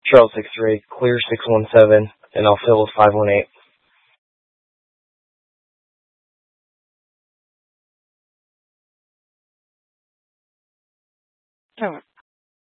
Charles 63, clear 617, and I'll fill with 518. Oh,